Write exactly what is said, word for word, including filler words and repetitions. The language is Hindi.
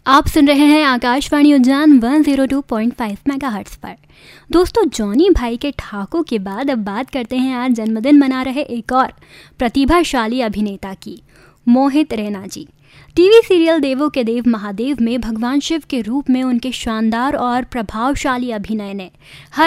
आप सुन रहे हैं आकाशवाणी उज्जैन एक सौ दो पॉइंट पाँच मेगाहर्ट्ज पर। दोस्तों, जॉनी भाई के ठाकों के बाद अब बात करते हैं आज जन्मदिन मना रहे एक और प्रतिभाशाली अभिनेता की, मोहित रैना जी। टीवी सीरियल देवों के देव महादेव में भगवान शिव के रूप में उनके शानदार और प्रभावशाली अभिनय ने हर